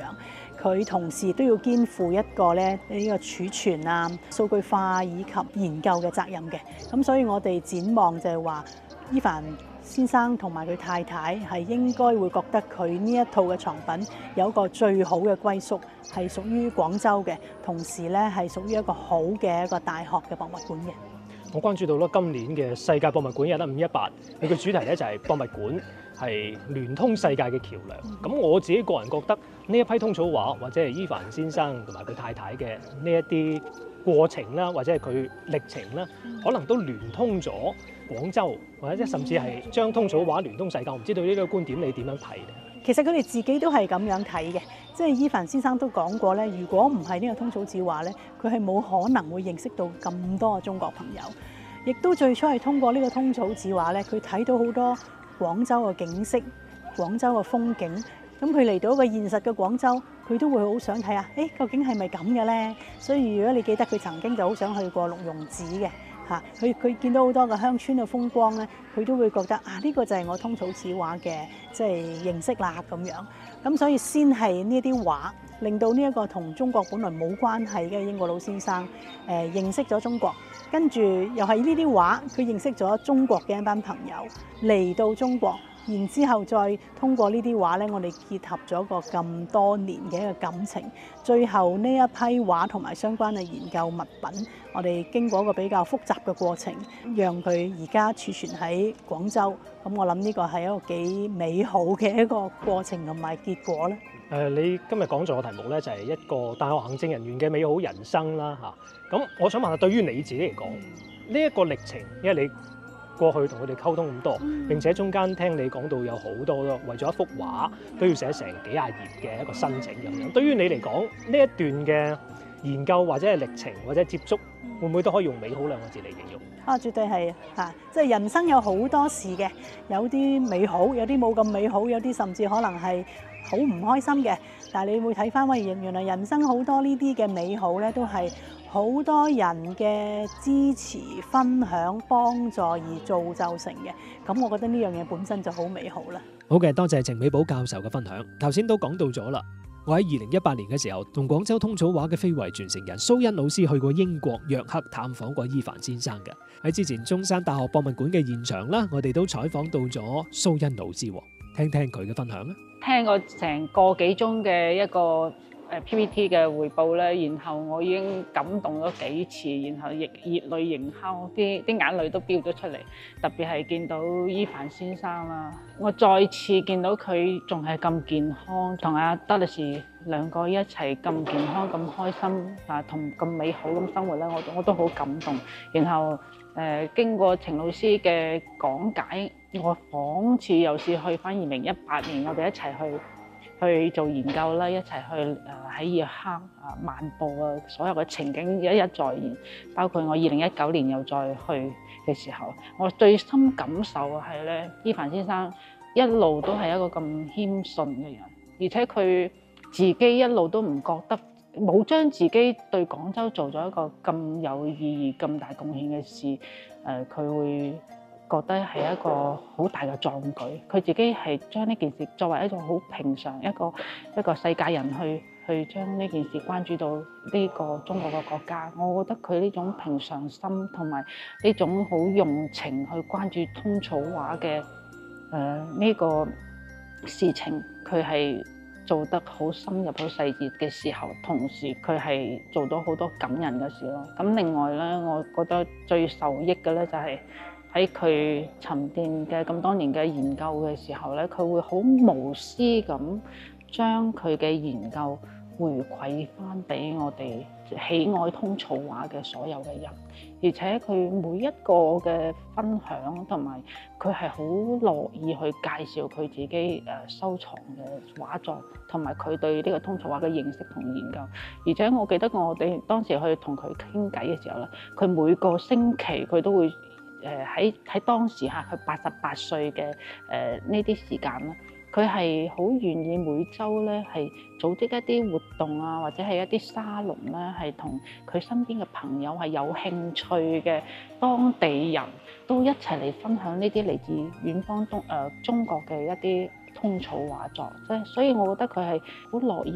佢同時都要肩負一個呢個儲存啊、數據化以及研究嘅責任嘅。咁所以我哋展望就係話，伊凡先生同埋佢太太係應該會覺得佢呢一套嘅藏品有一個最好嘅歸宿，係屬於廣州嘅，同時咧係屬於一個好嘅一個大學嘅博物館嘅。 我關注到咧，今年嘅世界博物館日咧518，佢嘅主題咧就係博物館係聯通世界嘅橋梁。咁我自己個人覺得呢一批通草畫或者係伊凡先生同埋佢太太嘅呢一啲過程啦，或者係佢歷程啦，可能都聯通咗廣州，或者甚至係將通草畫聯通世界。我唔知道呢個觀點你點樣睇咧？ 其實佢哋自己都係咁樣睇嘅，即係伊凡先生都講過咧，如果唔係呢個通草字畫咧，佢係冇可能會認識到咁多嘅中國朋友。亦都最初係通過呢個通草字畫咧，佢睇到好多廣州嘅景色、廣州嘅風景。咁佢嚟到一個現實嘅廣州，佢都會好想睇下，究竟係咪咁嘅咧？所以如果你記得佢曾經就好想去過六榕寺嘅。佢見到好多嘅鄉村嘅風光咧，佢都會覺得呢個就係我通草字畫嘅即係認識啦咁樣。咁所以先係呢啲畫令到呢一個同中國本來冇關係嘅英國老先生認識咗中國，跟住又係呢啲畫佢認識咗中國嘅一班朋友嚟到中國。然之後再通過呢啲畫咧，我哋結合咗個咁多年嘅一個感情，最後呢一批畫同埋相關嘅研究物品，我哋經過一個比較複雜嘅過程，讓佢而家儲存喺廣州。咁我諗呢個係一個幾美好嘅一個過程同埋結果咧。 你今日講座嘅題目咧就係一個大學行政人員嘅美好人生啦嚇。咁我想問下，對於你自己嚟講，呢一個歷程，因為你過去同佢哋溝通咁多，並且中間聽你講到有好多為咗一幅畫都要寫成幾廿頁嘅一個申請咁樣。對於你嚟講，呢一段嘅研究或者係歷程或者接觸，會唔會都可以用美好兩個字嚟形容？ 絕對係即係人生有好多事嘅，有啲美好，有啲冇咁美好，有啲甚至可能係好唔開心嘅。但係你會睇翻，原來人生好多呢啲嘅美好咧，都係好多人嘅支持、分享、幫助而造就成嘅。咁我覺得呢樣嘢本身就好美好啦。 好嘅，多謝程美寶教授嘅分享。頭先都講到咗啦，我喺2018年嘅時候，同廣州通草畫嘅非遺傳承人蘇欣老師去過英國約克探訪過伊凡先生嘅。喺之前中山大學博物館嘅現場啦，我哋都採訪到咗蘇欣老師，聽聽佢嘅分享啦。 聽過成個幾鐘嘅一個PPT 嘅彙報咧，然後我已經感動咗幾次，然後亦熱淚盈眶，啲眼淚都飆咗出嚟。特別係見到伊凡先生啦，我再次見到佢仲係咁健康，同阿德力士兩個一齊咁健康、咁開心同咁美好咁生活咧，我都好感動。然後經過程老師嘅講解，我仿似又是去返2018年，我哋一齊去做研究啦，一齊去喺約克漫步啊，所有嘅情景一一再現。包括我2019年又再去嘅時候，我最深感受係咧，伊凡先生一路都係一個咁謙遜嘅人，而且佢自己一路都唔覺得冇將自己對廣州做咗一個咁有意義、咁大貢獻嘅事，佢會覺得係一個好大嘅壯舉。佢自己係將呢件事作為一種好平常一個世界人去將呢件事關注到呢個中國嘅國家。我覺得佢呢種平常心同埋呢種好用情去關注通草畫嘅呢個事情，佢係做得好深入、好細節嘅時候，同時佢係做到好多感人嘅事咯。咁另外咧，我覺得最受益嘅咧就係喺佢沉澱嘅咁多年嘅研究嘅時候咧，佢會好無私咁將佢嘅研究回饋翻俾我哋喜愛通草畫嘅所有嘅人，而且佢每一個嘅分享同埋佢係好樂意去介紹佢自己收藏嘅畫作，同埋佢對呢個通草畫嘅認識同研究。而且我記得我哋當時去同佢傾偈嘅時候咧，佢每個星期佢都會喺當時佢88歲嘅呢啲時間啦，佢係好願意每週咧係組織一啲活動啊，或者係一啲沙龍咧，係同佢身邊嘅朋友係有興趣嘅當地人都一齊嚟分享呢啲嚟自遠方中國嘅一啲通草畫作。即係所以我覺得佢係好樂意